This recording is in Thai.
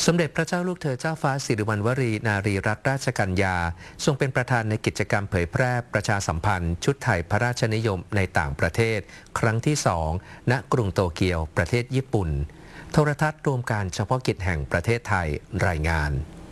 สมเด็จพระเจ้าลูกเธอเจ้าฟ้าสิริวัณวรีนารีรัตนราชกัญญาทรงเป็นประธานในกิจกรรมเผยแพร่ประชาสัมพันธ์ชุดไทยพระราชนิยมในต่างประเทศครั้งที่ 2 ณ กรุงโตเกียวประเทศญี่ปุ่นโทรทัศน์รวมการเฉพาะกิจแห่งประเทศไทยรายงาน